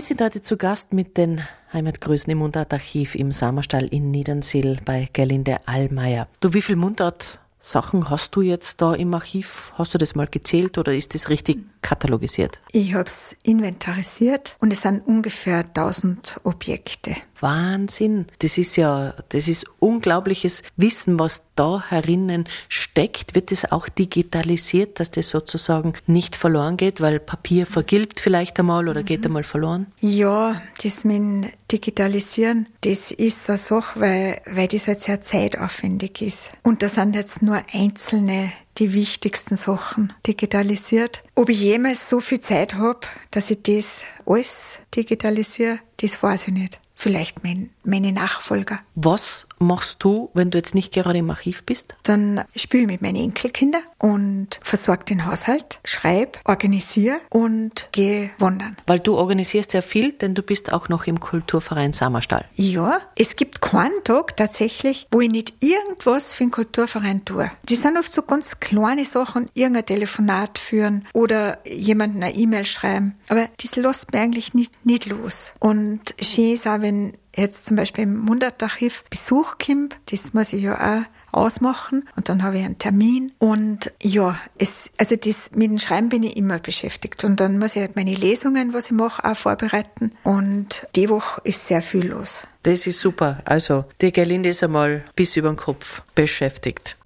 sind heute zu Gast mit den Heimatgrößen im Mundartarchiv im Samerstall in Niedernsill bei Gerlinde Allmeier. Du, wie viel Mundart-Sachen hast du jetzt da im Archiv? Hast du das mal gezählt oder ist das richtig katalogisiert? Ich habe es inventarisiert und es sind ungefähr 1000 Objekte. Wahnsinn. Das ist unglaubliches Wissen, was da herinnen steckt. Wird das auch digitalisiert, dass das sozusagen nicht verloren geht, weil Papier vergilbt vielleicht einmal oder geht einmal verloren? Ja, das mit dem Digitalisieren, das ist eine Sache, weil das halt sehr zeitaufwendig ist. Und da sind jetzt nur einzelne die wichtigsten Sachen digitalisiert. Ob ich jemals so viel Zeit habe, dass ich das alles digitalisiere, das weiß ich nicht. Vielleicht meine Nachfolger. Was machst du, wenn du jetzt nicht gerade im Archiv bist? Dann spiele ich mit meinen Enkelkindern und versorge den Haushalt, schreibe, organisiere und gehe wandern. Weil du organisierst ja viel, denn du bist auch noch im Kulturverein Samerstall. Ja, es gibt keinen Tag tatsächlich, wo ich nicht irgendwas für den Kulturverein tue. Die sind oft so ganz kleine Sachen, irgendein Telefonat führen oder jemandem eine E-Mail schreiben. Aber das lässt mich eigentlich nicht los. Und schön ist auch, wenn jetzt zum Beispiel im Mundartarchiv Besuch kommt, das muss ich ja auch ausmachen und dann habe ich einen Termin und ja, das mit dem Schreiben bin ich immer beschäftigt und dann muss ich halt meine Lesungen, was ich mache, auch vorbereiten und die Woche ist sehr viel los. Das ist super. Also, die Gerlinde ist einmal bis über den Kopf beschäftigt.